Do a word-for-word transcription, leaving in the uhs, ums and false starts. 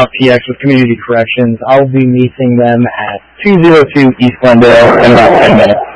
out P X with Community Corrections. I'll be meeting them at two oh two East Glendale in about ten minutes.